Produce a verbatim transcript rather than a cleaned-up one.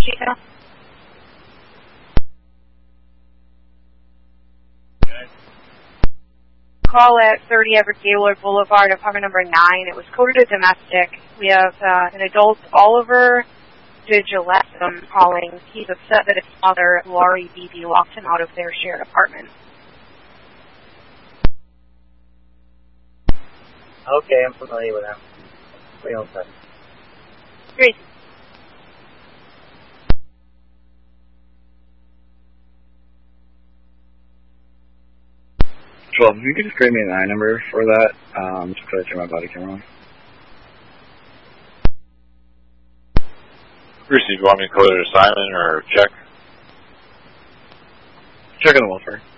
detail. Call at thirty Everett Gaylord Boulevard, apartment number nine. It was coded as domestic. We have uh, an adult, Oliver DeGillette, calling. He's upset that his father, Laurie Beebe, locked him out of their shared apartment. Okay, I'm familiar with him. Wait one second. Great. twelve, if you could just create me an I number for that, um, just because I turned my body camera on. Bruce, do you want me to code it to Simon or check? Check on the welfare.